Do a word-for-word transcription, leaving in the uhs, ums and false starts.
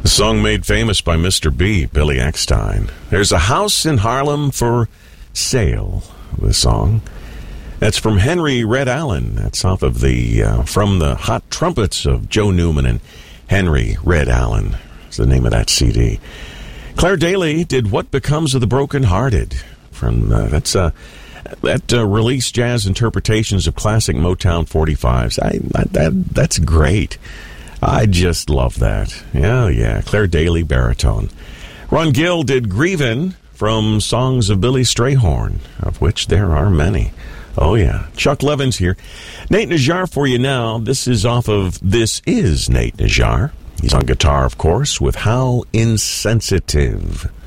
A song made famous by Mister B, Billy Eckstine. There's a house in Harlem for sale, the song. That's from Henry Red Allen. That's off of the, uh, From the Hot Trumpets of Joe Newman and Henry Red Allen. That's the name of that C D. Claire Daly did What Becomes of the Broken Hearted. From, uh, that's, uh, that uh, released jazz interpretations of classic Motown forty-fives. I, I, that, that's great. I just love that. Yeah, yeah. Claire Daly, baritone. Ron Gill did Grievin' from Songs of Billy Strayhorn, of which there are many. Oh, yeah. Chuck Levin's here. Nate Najjar for you now. This is off of This Is Nate Najjar. He's on guitar, of course, with How Insensitive.